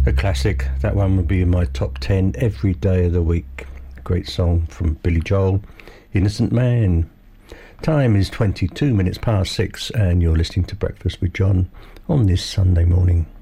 A classic. That one would be in my top 10 every day of the week. Great song from Billy Joel, Innocent Man. Time is 22 minutes past 6 and you're listening to Breakfast with John on this Sunday morning.